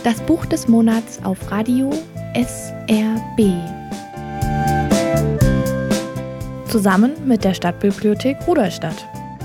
Das Buch des Monats auf Radio SRB. Zusammen mit der Stadtbibliothek Rudolstadt.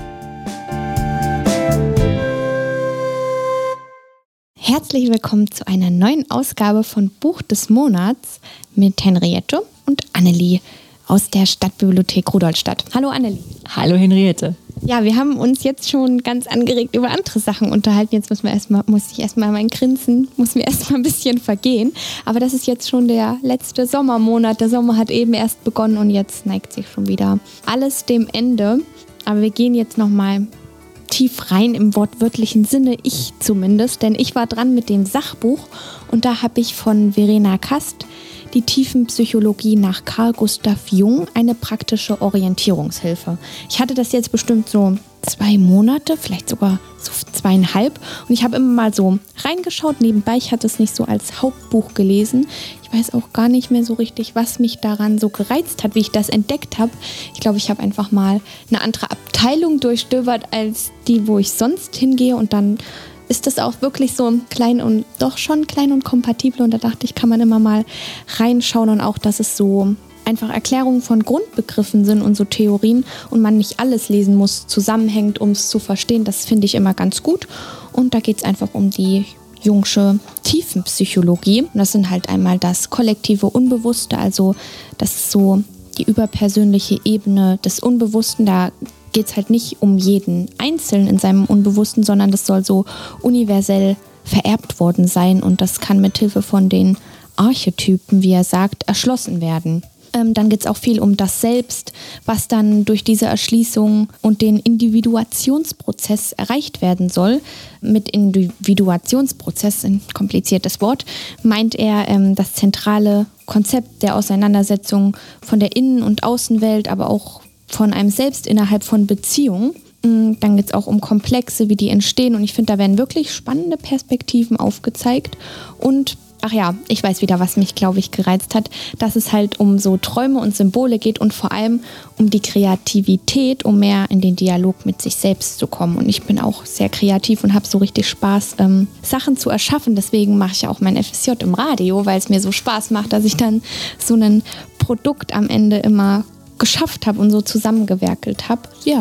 Herzlich willkommen zu einer neuen Ausgabe von Buch des Monats mit Henriette und Annelie aus der Stadtbibliothek Rudolstadt. Hallo Annelie. Hallo Henriette. Ja, wir haben uns jetzt schon ganz angeregt über andere Sachen unterhalten. Jetzt muss ich erstmal mein Grinsen, muss mir erstmal ein bisschen vergehen. Aber das ist jetzt schon der letzte Sommermonat. Der Sommer hat eben erst begonnen und jetzt neigt sich schon wieder alles dem Ende. Aber wir gehen jetzt nochmal tief rein im wortwörtlichen Sinne, ich zumindest. Denn ich war dran mit dem Sachbuch und da habe ich von Verena Kast die Tiefenpsychologie nach Carl Gustav Jung, eine praktische Orientierungshilfe. Ich hatte das jetzt bestimmt so 2 Monate, vielleicht sogar so 2,5. Und ich habe immer mal so reingeschaut nebenbei. Ich hatte es nicht so als Hauptbuch gelesen. Ich weiß auch gar nicht mehr so richtig, was mich daran so gereizt hat, wie ich das entdeckt habe. Ich glaube, ich habe einfach mal eine andere Abteilung durchstöbert als die, wo ich sonst hingehe. Und dann ist das auch wirklich so klein und doch schon klein und kompatibel. Und da dachte ich, kann man immer mal reinschauen und auch, dass es so einfach Erklärungen von Grundbegriffen sind und so Theorien und man nicht alles lesen muss, zusammenhängt, um es zu verstehen. Das finde ich immer ganz gut. Und da geht es einfach um die Jungsche Tiefenpsychologie. Und das sind halt einmal das kollektive Unbewusste, also das ist so die überpersönliche Ebene des Unbewussten. Da geht es halt nicht um jeden Einzelnen in seinem Unbewussten, sondern das soll so universell vererbt worden sein und das kann mit Hilfe von den Archetypen, wie er sagt, erschlossen werden. Dann geht es auch viel um das Selbst, was dann durch diese Erschließung und den Individuationsprozess erreicht werden soll. Mit Individuationsprozess, ein kompliziertes Wort, meint er das zentrale Konzept der Auseinandersetzung von der Innen- und Außenwelt, aber auch von einem selbst innerhalb von Beziehungen. Dann geht es auch um Komplexe, wie die entstehen. Und ich finde, da werden wirklich spannende Perspektiven aufgezeigt. Und ach ja, ich weiß wieder, was mich, glaube ich, gereizt hat, dass es halt um so Träume und Symbole geht und vor allem um die Kreativität, um mehr in den Dialog mit sich selbst zu kommen. Und ich bin auch sehr kreativ und habe so richtig Spaß, Sachen zu erschaffen. Deswegen mache ich auch mein FSJ im Radio, weil es mir so Spaß macht, dass ich dann so ein Produkt am Ende immer geschafft habe und so zusammengewerkelt habe. Ja,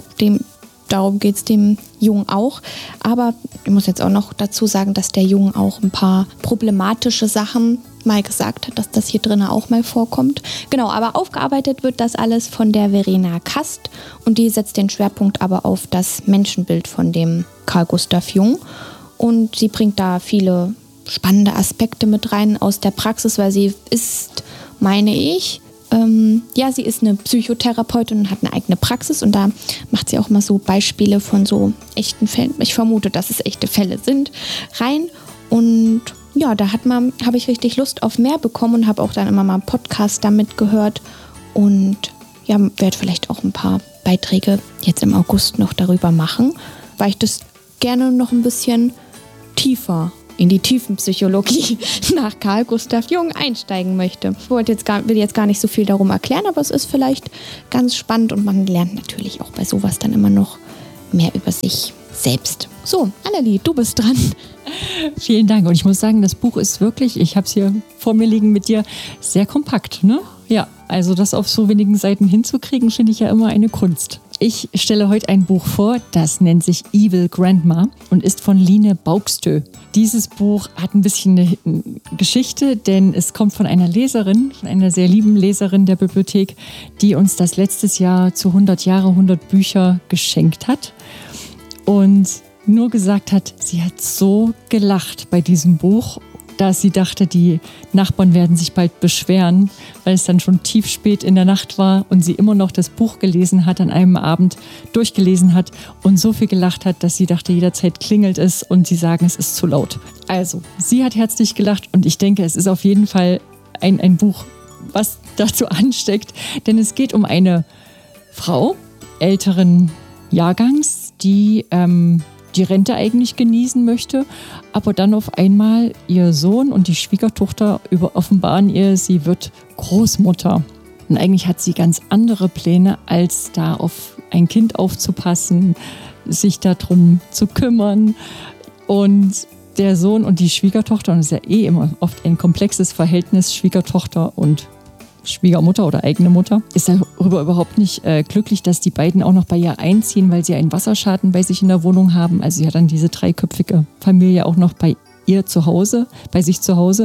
darum geht es dem Jung auch. Aber ich muss jetzt auch noch dazu sagen, dass der Jung auch ein paar problematische Sachen mal gesagt hat, dass das hier drin auch mal vorkommt. Genau, aber aufgearbeitet wird das alles von der Verena Kast und die setzt den Schwerpunkt aber auf das Menschenbild von dem Carl Gustav Jung. Und sie bringt da viele spannende Aspekte mit rein aus der Praxis, weil sie ist, meine ich, sie ist eine Psychotherapeutin und hat eine eigene Praxis und da macht sie auch mal so Beispiele von so echten Fällen. Ich vermute, dass es echte Fälle sind, rein. Und ja, da habe ich richtig Lust auf mehr bekommen und habe auch dann immer mal einen Podcast damit gehört und ja, werde vielleicht auch ein paar Beiträge jetzt im August noch darüber machen, weil ich das gerne noch ein bisschen tiefer in die Tiefenpsychologie nach Carl Gustav Jung einsteigen möchte. Ich will jetzt gar nicht so viel darum erklären, aber es ist vielleicht ganz spannend und man lernt natürlich auch bei sowas dann immer noch mehr über sich selbst. So, Annelie, du bist dran. Vielen Dank und ich muss sagen, das Buch ist wirklich, ich habe es hier vor mir liegen mit dir, sehr kompakt, ne? Ja, also das auf so wenigen Seiten hinzukriegen, finde ich ja immer eine Kunst. Ich stelle heute ein Buch vor, das nennt sich Evil Grandma und ist von Line Baugstø. Dieses Buch hat ein bisschen eine Geschichte, denn es kommt von einer Leserin, von einer sehr lieben Leserin der Bibliothek, die uns das letztes Jahr zu 100 Jahre, 100 Bücher geschenkt hat und nur gesagt hat, sie hat so gelacht bei diesem Buch, dass sie dachte, die Nachbarn werden sich bald beschweren, weil es dann schon tief spät in der Nacht war und sie immer noch das Buch gelesen hat, an einem Abend durchgelesen hat und so viel gelacht hat, dass sie dachte, jederzeit klingelt es und sie sagen, es ist zu laut. Also, sie hat herzlich gelacht und ich denke, es ist auf jeden Fall ein Buch, was dazu ansteckt, denn es geht um eine Frau älteren Jahrgangs, die die Rente eigentlich genießen möchte, aber dann auf einmal ihr Sohn und die Schwiegertochter offenbaren ihr, sie wird Großmutter. Und eigentlich hat sie ganz andere Pläne, als da auf ein Kind aufzupassen, sich darum zu kümmern. Und der Sohn und die Schwiegertochter, und es ist ja immer oft ein komplexes Verhältnis, Schwiegertochter und Schwiegermutter oder eigene Mutter, ist darüber überhaupt nicht glücklich, dass die beiden auch noch bei ihr einziehen, weil sie einen Wasserschaden bei sich in der Wohnung haben. Also sie hat dann diese dreiköpfige Familie auch noch bei ihr zu Hause, bei sich zu Hause.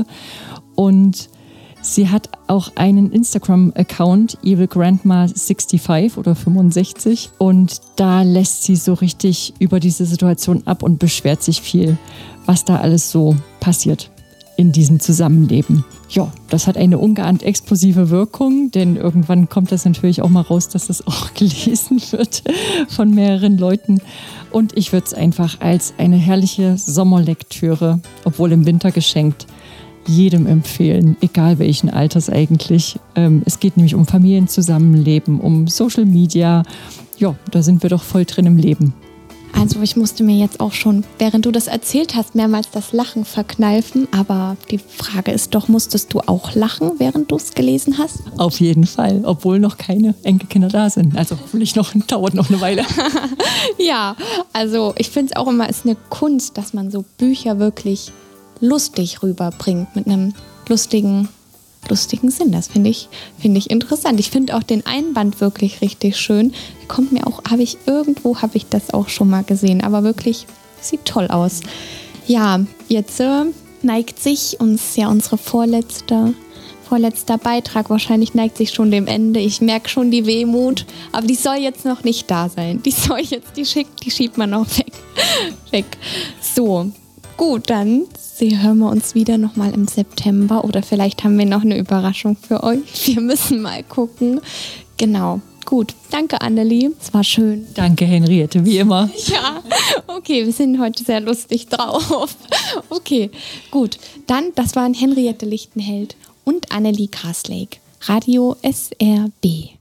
Und sie hat auch einen Instagram-Account, Evil Grandma 65 oder 65. Und da lässt sie so richtig über diese Situation ab und beschwert sich viel, was da alles so passiert in diesem Zusammenleben. Ja, das hat eine ungeahnt explosive Wirkung, denn irgendwann kommt das natürlich auch mal raus, dass das auch gelesen wird von mehreren Leuten. Und ich würde es einfach als eine herrliche Sommerlektüre, obwohl im Winter geschenkt, jedem empfehlen, egal welchen Alters eigentlich. Es geht nämlich um Familienzusammenleben, um Social Media. Ja, da sind wir doch voll drin im Leben. Also ich musste mir jetzt auch schon, während du das erzählt hast, mehrmals das Lachen verkneifen. Aber die Frage ist doch, musstest du auch lachen, während du es gelesen hast? Auf jeden Fall, obwohl noch keine Enkelkinder da sind. Also hoffentlich dauert noch eine Weile. Ja, also ich finde es auch immer, ist eine Kunst, dass man so Bücher wirklich lustig rüberbringt, mit einem lustigen Sinn. Das finde ich interessant. Ich finde auch den Einband wirklich richtig schön. Kommt mir auch, habe ich das auch schon mal gesehen, aber wirklich sieht toll aus. Ja, jetzt neigt sich uns ja unsere vorletzter Beitrag, wahrscheinlich neigt sich schon dem Ende. Ich merke schon die Wehmut, aber die soll jetzt noch nicht da sein. Die schiebt man noch weg. So, gut, dann hören wir uns wieder nochmal im September oder vielleicht haben wir noch eine Überraschung für euch. Wir müssen mal gucken. Genau. Gut, danke Annelie, es war schön. Danke Henriette, wie immer. Ja, okay, wir sind heute sehr lustig drauf. Okay, gut, dann, das waren Henriette Lichtenheld und Annelie Graslake, Radio SRB.